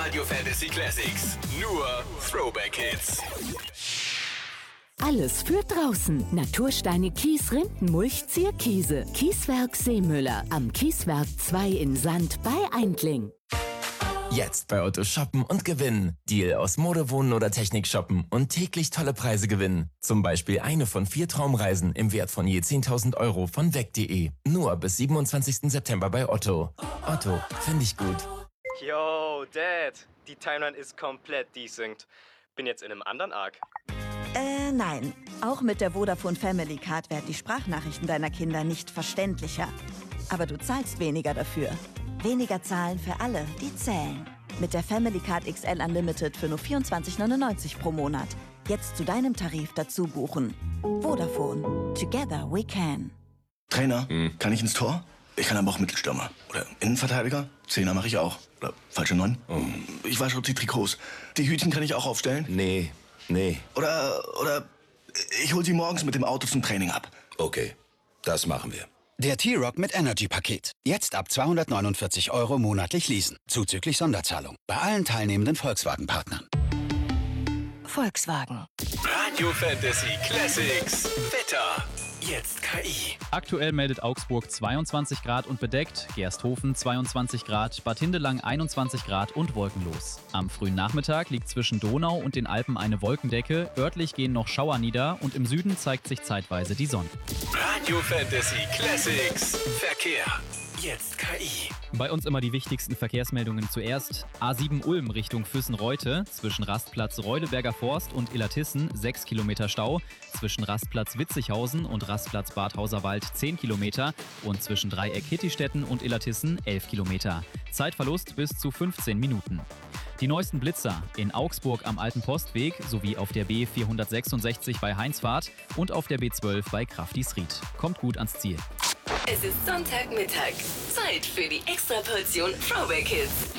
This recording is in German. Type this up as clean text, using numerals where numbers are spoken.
Radio Fantasy Classics. Nur Throwback Hits. Alles für draußen. Natursteine, Kies, Rinden, Mulch, Zierkiese. Kieswerk Seemüller. Am Kieswerk 2 in Sand bei Eindling. Jetzt bei Otto shoppen und gewinnen. Deal aus Mode, Wohnen oder Technik shoppen und täglich tolle Preise gewinnen. Zum Beispiel eine von 4 Traumreisen im Wert von je 10.000 Euro von weg.de. Nur bis 27. September bei Otto. Otto, finde ich gut. Yo, Dad, die Timeline ist komplett desynced. Bin jetzt in einem anderen Arc. Nein. Auch mit der Vodafone Family Card werden die Sprachnachrichten deiner Kinder nicht verständlicher. Aber du zahlst weniger dafür. Weniger zahlen für alle, die zählen. Mit der Family Card XL Unlimited für nur 24,99 pro Monat. Jetzt zu deinem Tarif dazu buchen. Vodafone. Together we can. Trainer, kann ich ins Tor? Ich kann aber auch Mittelstürmer. Oder Innenverteidiger? Zehner mache ich auch. Oder falsche 9? Ich wasche die Trikots. Die Hütchen kann ich auch aufstellen? Nee. Oder ich hol sie morgens mit dem Auto zum Training ab. Okay, das machen wir. Der T-Rock mit Energy-Paket. Jetzt ab 249 € monatlich leasen. Zuzüglich Sonderzahlung. Bei allen teilnehmenden Volkswagen-Partnern. Volkswagen. Radio Fantasy Classics. Wetter. Jetzt KI. Aktuell meldet Augsburg 22 Grad und bedeckt, Gersthofen 22 Grad, Bad Hindelang 21 Grad und wolkenlos. Am frühen Nachmittag liegt zwischen Donau und den Alpen eine Wolkendecke, örtlich gehen noch Schauer nieder und im Süden zeigt sich zeitweise die Sonne. Radio Fantasy Classics. Verkehr. Jetzt KI. Bei uns immer die wichtigsten Verkehrsmeldungen zuerst. A7 Ulm Richtung Füssen-Reute, zwischen Rastplatz Reuleberger Forst und Illertissen 6 Kilometer Stau, zwischen Rastplatz Witzighausen und Rastplatz Bad Hauserwald 10 Kilometer und zwischen Dreieck Hittistetten und Illertissen 11 Kilometer. Zeitverlust bis zu 15 Minuten. Die neuesten Blitzer in Augsburg am Alten Postweg sowie auf der B466 bei Heinzfahrt und auf der B12 bei Kraftisried. Kommt gut ans Ziel. Es ist Sonntagmittag. Zeit für die Extraportion Throwback Hits.